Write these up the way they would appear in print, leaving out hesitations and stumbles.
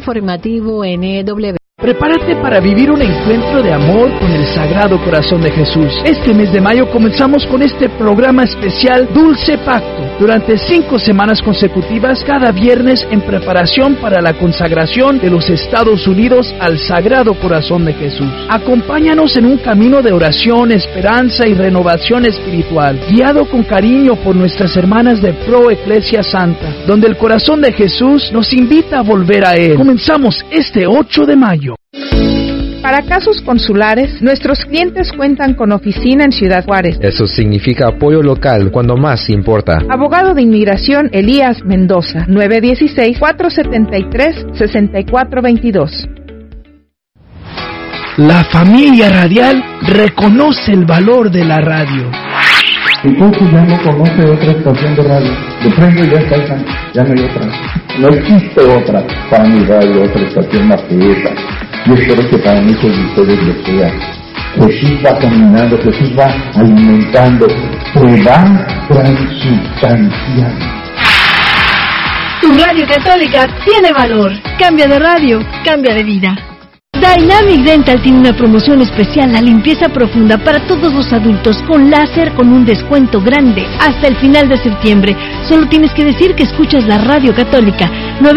informativo NW. Prepárate para vivir un encuentro de amor con el Sagrado Corazón de Jesús. Este mes de mayo comenzamos con este programa especial Dulce Pacto. Durante 5 semanas consecutivas, cada viernes en preparación para la consagración de los Estados Unidos al Sagrado Corazón de Jesús. Acompáñanos en un camino de oración, esperanza y renovación espiritual, guiado con cariño por nuestras hermanas de Pro Eclesia Santa, donde el Corazón de Jesús nos invita a volver a Él. Comenzamos este 8 de mayo. Para casos consulares, nuestros clientes cuentan con oficina en Ciudad Juárez. Eso significa apoyo local cuando más importa. Abogado de Inmigración Elías Mendoza, 916-473-6422. La familia radial reconoce el valor de la radio. Entonces ya no conoce otra estación de radio. De pronto ya está, ya no hay otra. No existe otra para mi radio, otra estación más que esa. Yo espero que para muchos de ustedes lo sea. Jesús va caminando, Jesús va alimentando, se va transubstanciando. Tu radio católica tiene valor. Cambia de radio, cambia de vida. Dynamic Dental tiene una promoción especial, la limpieza profunda para todos los adultos con láser con un descuento grande hasta el final de septiembre. Solo tienes que decir que escuchas la radio católica.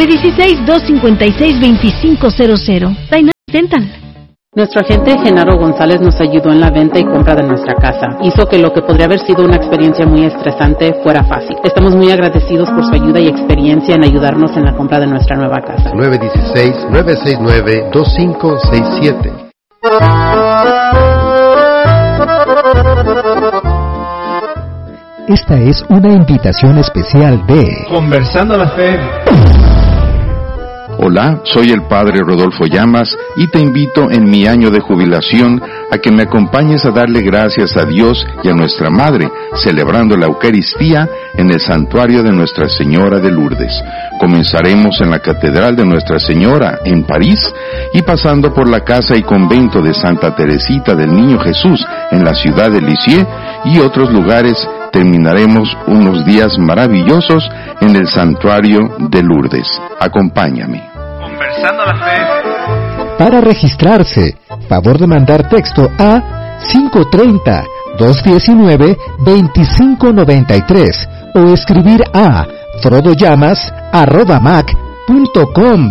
916-256-2500. Dynamic Dental. Nuestro agente Genaro González nos ayudó en la venta y compra de nuestra casa. Hizo que lo que podría haber sido una experiencia muy estresante fuera fácil. Estamos muy agradecidos por su ayuda y experiencia en ayudarnos en la compra de nuestra nueva casa. 916-969-2567. Esta es una invitación especial de Conversando la Fe. Hola, soy el Padre Rodolfo Llamas y te invito en mi año de jubilación a que me acompañes a darle gracias a Dios y a nuestra Madre, celebrando la Eucaristía en el Santuario de Nuestra Señora de Lourdes. Comenzaremos en la Catedral de Nuestra Señora, en París, y pasando por la Casa y Convento de Santa Teresita del Niño Jesús, en la ciudad de Lisieux, y otros lugares, terminaremos unos días maravillosos en el Santuario de Lourdes. Acompáñame. Conversando la Fe. Para registrarse, favor de mandar texto a 530-219-2593 o escribir a frodollamas@mac.com.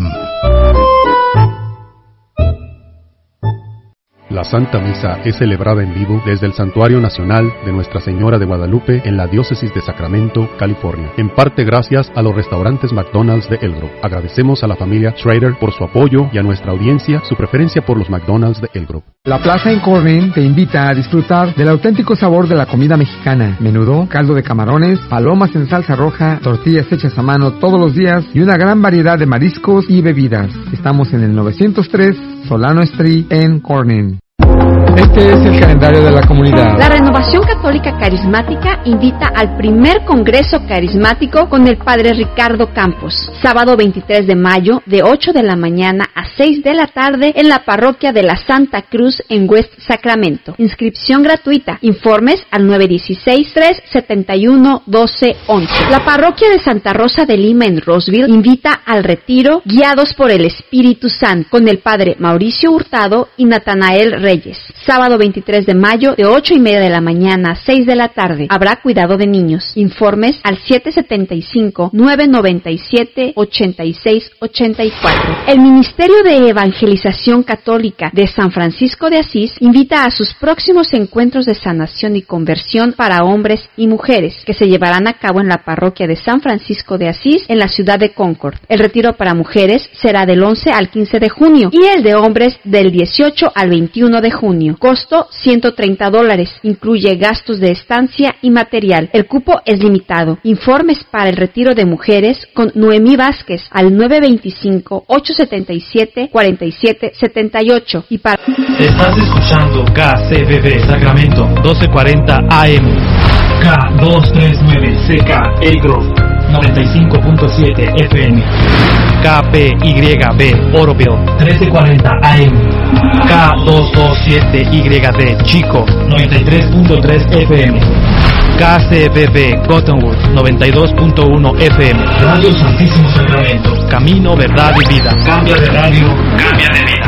La Santa Misa es celebrada en vivo desde el Santuario Nacional de Nuestra Señora de Guadalupe en la Diócesis de Sacramento, California. En parte gracias a los restaurantes McDonald's de El Grove. Agradecemos a la familia Schrader por su apoyo y a nuestra audiencia su preferencia por los McDonald's de El Grove. La Plaza en Corning te invita a disfrutar del auténtico sabor de la comida mexicana. Menudo, caldo de camarones, palomas en salsa roja, tortillas hechas a mano todos los días y una gran variedad de mariscos y bebidas. Estamos en el 903 Solano Street en Corning. Este es el calendario de la comunidad. La Renovación Católica Carismática invita al primer Congreso Carismático con el Padre Ricardo Campos, sábado 23 de mayo, de 8 de la mañana a 6 de la tarde en la Parroquia de la Santa Cruz en West Sacramento. Inscripción gratuita. Informes al 916-371-1211. La Parroquia de Santa Rosa de Lima en Roseville invita al retiro Guiados por el Espíritu Santo con el Padre Mauricio Hurtado y Natanael Reyes. Sábado 23 de mayo, de 8:30 de la mañana a 6 de la tarde. Habrá cuidado de niños. Informes al 775-997-8684. El Ministerio de Evangelización Católica de San Francisco de Asís invita a sus próximos encuentros de sanación y conversión para hombres y mujeres, que se llevarán a cabo en la parroquia de San Francisco de Asís, en la ciudad de Concord. El retiro para mujeres será del 11 al 15 de junio y el de hombres del 18 al 21 de junio. Costo $130. Incluye gastos de estancia y material. El cupo es limitado. Informes para el retiro de mujeres con Noemí Vázquez al 925-877-4778 y para... Estás escuchando KCBB Sacramento 1240 AM, K239CK El Grove 95.7 FM, KPYB Oroville 1340 AM, K227YD Chico 93.3 FM, KCBB Cottonwood 92.1 FM, Radio Santísimo Sacramento, camino, verdad y vida. Cambia de radio, cambia de vida.